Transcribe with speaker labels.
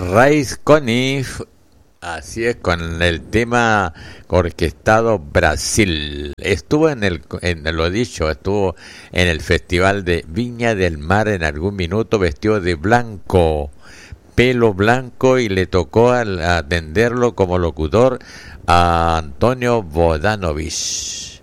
Speaker 1: Raiz Conif, así es, con el tema orquestado Brasil. Estuvo lo dicho, estuvo en el Festival de Viña del Mar en algún minuto vestido de blanco, pelo blanco, y le tocó atenderlo como locutor a Antonio Bodanovich.